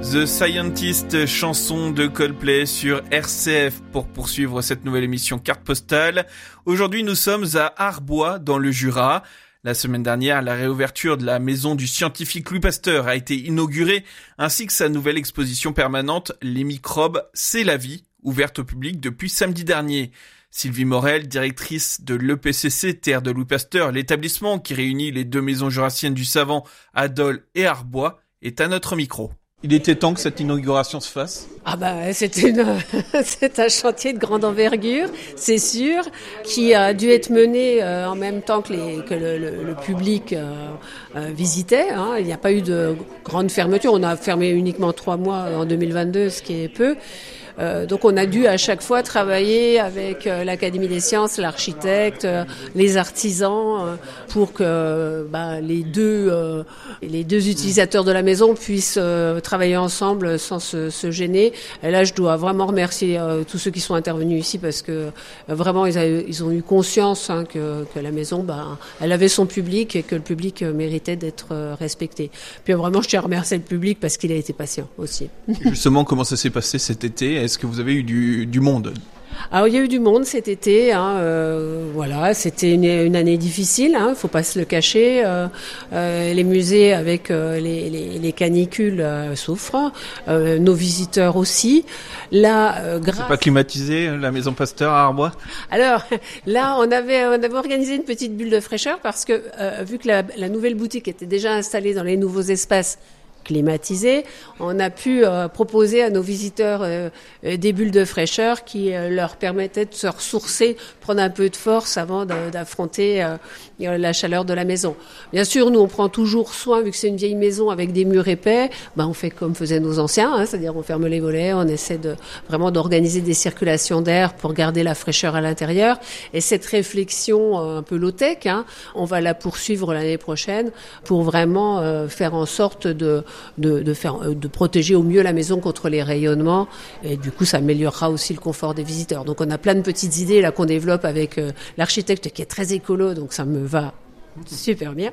The Scientist, chanson de Coldplay sur RCF pour poursuivre cette nouvelle émission Carte Postale. Aujourd'hui, nous sommes à Arbois, dans le Jura. La semaine dernière, la réouverture de la maison du scientifique Louis Pasteur a été inaugurée, ainsi que sa nouvelle exposition permanente « Les microbes, c'est la vie », ouverte au public depuis samedi dernier. Sylvie Morel, directrice de l'EPCC Terre de Louis Pasteur, l'établissement qui réunit les deux maisons jurassiennes du savant à Dole et Arbois, est à notre micro. Il était temps que cette inauguration se fasse. C'est un chantier de grande envergure, c'est sûr, qui a dû être mené en même temps que le public visitait. Il n'y a pas eu de grande fermeture. On a fermé uniquement 3 mois en 2022, ce qui est peu. Donc on a dû à chaque fois travailler avec l'Académie des sciences, l'architecte, les artisans pour que les deux utilisateurs de la maison puissent travailler ensemble sans se gêner. Et là je dois vraiment remercier tous ceux qui sont intervenus ici parce que vraiment ils ont eu conscience que la maison elle avait son public et que le public méritait d'être respecté. Puis vraiment je tiens à remercier le public parce qu'il a été patient aussi. Justement, comment ça s'est passé cet été? Est-ce que vous avez eu du monde? Alors, il y a eu du monde cet été, c'était une année difficile, faut pas se le cacher. Les musées avec les canicules souffrent, nos visiteurs aussi. Là, C'est pas climatisé la maison Pasteur à Arbois? Alors là, on avait organisé une petite bulle de fraîcheur parce que vu que la nouvelle boutique était déjà installée dans les nouveaux espaces climatisés, on a pu proposer à nos visiteurs des bulles de fraîcheur qui leur permettaient de se ressourcer, prendre un peu de force avant d'affronter la chaleur de la maison. Bien sûr, nous on prend toujours soin, vu que c'est une vieille maison avec des murs épais, on fait comme faisaient nos anciens, c'est-à-dire on ferme les volets, on essaie vraiment d'organiser des circulations d'air pour garder la fraîcheur à l'intérieur. Et cette réflexion un peu low-tech, on va la poursuivre l'année prochaine pour vraiment faire en sorte de protéger au mieux la maison contre les rayonnements, et du coup ça améliorera aussi le confort des visiteurs. Donc on a plein de petites idées là qu'on développe avec l'architecte qui est très écolo, donc ça me va super bien.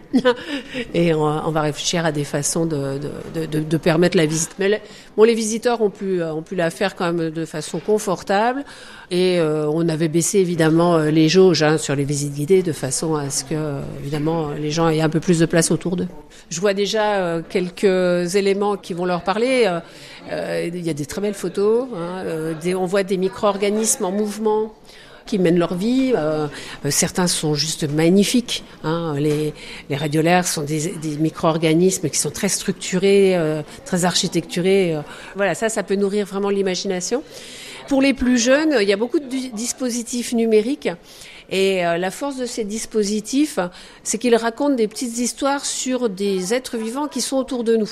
Et on va réfléchir à des façons de permettre la visite. Mais les visiteurs ont pu la faire quand même de façon confortable. Et on avait baissé évidemment les jauges sur les visites guidées de façon à ce que évidemment les gens aient un peu plus de place autour d'eux. Je vois déjà quelques éléments qui vont leur parler. Il y a des très belles photos. On voit des micro-organismes en mouvement qui mènent leur vie. Certains sont juste magnifiques. Les radiolaires sont des micro-organismes qui sont très structurés, très architecturés. Voilà, ça peut nourrir vraiment l'imagination. Pour les plus jeunes, il y a beaucoup de dispositifs numériques. Et la force de ces dispositifs, c'est qu'ils racontent des petites histoires sur des êtres vivants qui sont autour de nous.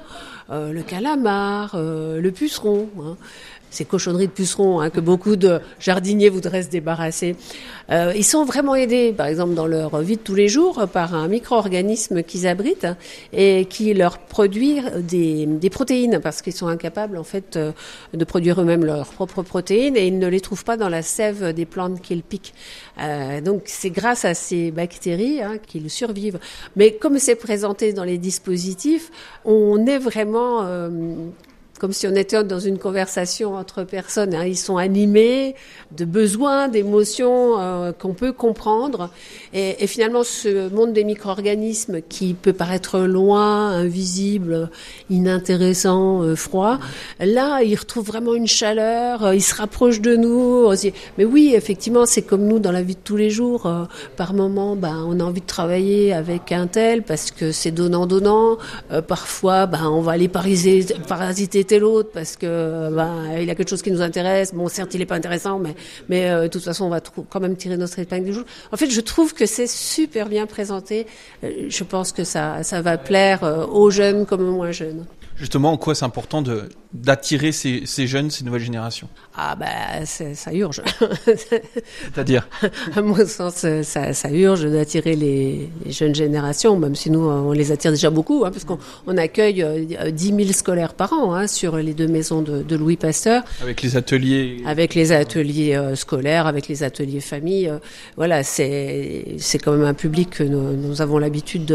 Le calamar, le puceron, ces cochonneries de pucerons que beaucoup de jardiniers voudraient se débarrasser. Ils sont vraiment aidés, par exemple, dans leur vie de tous les jours, par un micro-organisme qu'ils abritent et qui leur produit des protéines, parce qu'ils sont incapables, en fait, de produire eux-mêmes leurs propres protéines et ils ne les trouvent pas dans la sève des plantes qu'ils piquent. Donc, c'est grâce à ces bactéries qu'ils survivent. Mais comme c'est présenté dans les dispositifs, on est vraiment comme si on était dans une conversation entre personnes. Ils sont animés de besoins, d'émotions qu'on peut comprendre. Et finalement, ce monde des micro-organismes qui peut paraître loin, invisible, inintéressant, froid, là, ils retrouvent vraiment une chaleur, ils se rapprochent de nous. On se dit, mais oui, effectivement, c'est comme nous dans la vie de tous les jours. Par moment, on a envie de travailler avec un tel parce que c'est donnant-donnant. Parfois, on va aller parasiter tel autre parce que il a quelque chose qui nous intéresse. Bon, certes, il est pas intéressant, mais de toute façon, on va quand même tirer notre épingle du jeu. En fait, je trouve que c'est super bien présenté. Je pense que ça va plaire aux jeunes comme aux moins jeunes. Justement, en quoi c'est important de d'attirer ces jeunes, ces nouvelles générations? Ah bah ça urge. C'est-à-dire? À mon sens, ça urge d'attirer les jeunes générations, même si nous on les attire déjà beaucoup, parce qu'on accueille 10 000 scolaires par an sur les 2 maisons de Louis Pasteur. Avec les ateliers. Avec les ateliers scolaires, avec les ateliers famille. Voilà, c'est quand même un public que nous avons l'habitude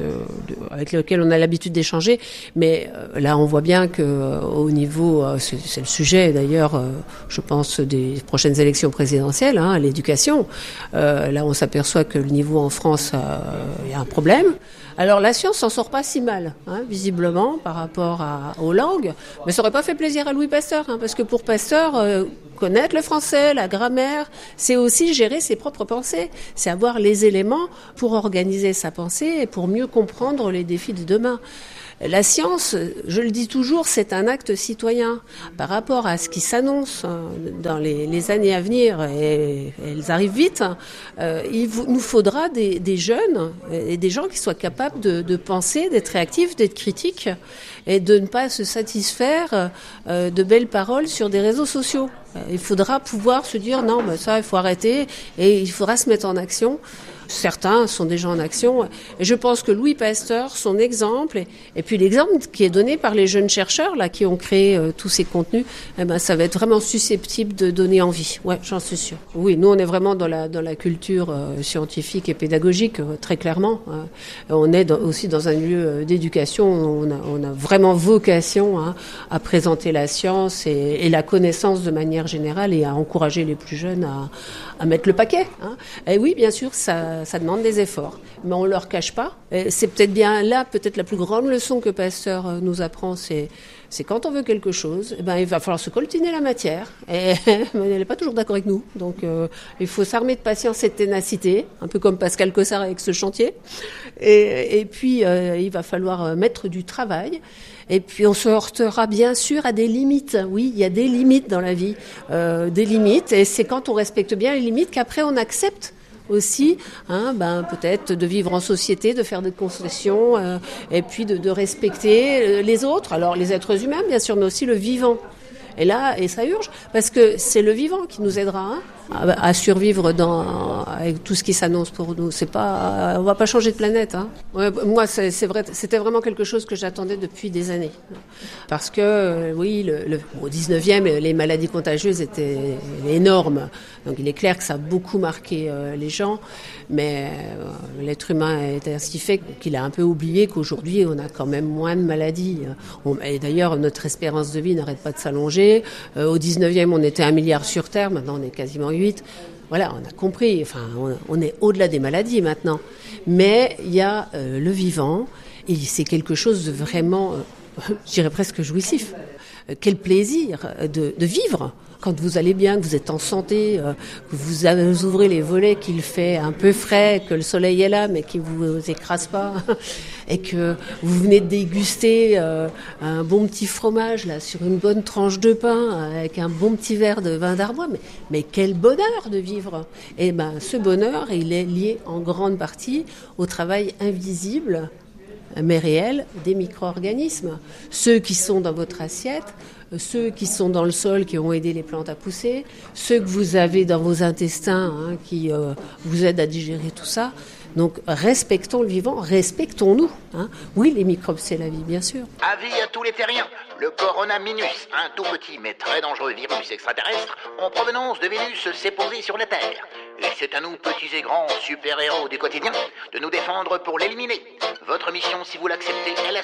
avec lequel on a l'habitude d'échanger. Mais là, on voit bien que au niveau, c'est le sujet d'ailleurs, je pense, des prochaines élections présidentielles, l'éducation. Là, on s'aperçoit que le niveau en France, il y a un problème. Alors la science s'en sort pas si mal, visiblement, par rapport aux langues, mais ça aurait pas fait plaisir à Louis Pasteur, parce que pour Pasteur, connaître le français, la grammaire, c'est aussi gérer ses propres pensées, c'est avoir les éléments pour organiser sa pensée et pour mieux comprendre les défis de demain. La science, je le dis toujours, c'est un acte citoyen. Par rapport à ce qui s'annonce dans les années à venir, et elles arrivent vite, il nous faudra des jeunes et des gens qui soient capables de penser, d'être réactifs, d'être critiques et de ne pas se satisfaire de belles paroles sur des réseaux sociaux. Il faudra pouvoir se dire non, ça, il faut arrêter et il faudra se mettre en action. Certains sont déjà en action. Et je pense que Louis Pasteur, son exemple, et puis l'exemple qui est donné par les jeunes chercheurs là qui ont créé tous ces contenus, ça va être vraiment susceptible de donner envie. Ouais, j'en suis sûre. Oui, nous on est vraiment dans la culture scientifique et pédagogique, très clairement. On est aussi dans un lieu d'éducation. On a vraiment vocation à présenter la science et la connaissance de manière générale et à encourager les plus jeunes à mettre le paquet. Et oui, bien sûr, ça demande des efforts, mais on leur cache pas. Et c'est peut-être bien là, peut-être la plus grande leçon que Pasteur nous apprend, c'est quand on veut quelque chose, il va falloir se coltiner la matière. Et elle n'est pas toujours d'accord avec nous, donc il faut s'armer de patience et de ténacité, un peu comme Pascal Cossard avec ce chantier. Et puis il va falloir mettre du travail. Et puis on se heurtera bien sûr à des limites. Oui, il y a des limites dans la vie, des limites. Et c'est quand on respecte bien les limites qu'après on accepte aussi, peut-être de vivre en société, de faire des concessions, et puis de respecter les autres. Alors les êtres humains, bien sûr, mais aussi le vivant. Et ça urge, parce que c'est le vivant qui nous aidera à survivre avec tout ce qui s'annonce pour nous. On va pas changer de planète. Ouais, moi, c'est vrai, c'était vraiment quelque chose que j'attendais depuis des années. Parce que, oui, au 19e, les maladies contagieuses étaient énormes. Donc il est clair que ça a beaucoup marqué les gens. Mais l'être humain est ainsi fait qu'il a un peu oublié qu'aujourd'hui, on a quand même moins de maladies. Et d'ailleurs, notre espérance de vie n'arrête pas de s'allonger. Au 19e, on était 1 milliard sur Terre. Maintenant, on est quasiment 8. Voilà, on a compris. Enfin, on est au-delà des maladies maintenant. Mais il y a le vivant. Et c'est quelque chose de vraiment, je dirais presque jouissif. Quel plaisir de vivre. Quand vous allez bien, que vous êtes en santé, que vous ouvrez les volets, qu'il fait un peu frais, que le soleil est là, mais qu'il vous écrase pas, et que vous venez de déguster un bon petit fromage là sur une bonne tranche de pain, avec un bon petit verre de vin d'Arbois, mais quel bonheur de vivre. Et ce bonheur, il est lié en grande partie au travail invisible, mais réel, des micro-organismes. Ceux qui sont dans votre assiette, ceux qui sont dans le sol, qui ont aidé les plantes à pousser, ceux que vous avez dans vos intestins, qui vous aident à digérer tout ça. Donc respectons le vivant, respectons-nous. Oui, les microbes, c'est la vie, bien sûr. Avis à tous les terriens, le coronavirus, un tout petit mais très dangereux virus extraterrestre en provenance de Vénus, s'est posé sur la Terre. Et c'est à nous, petits et grands super-héros du quotidien, de nous défendre pour l'éliminer. Votre mission, si vous l'acceptez, est la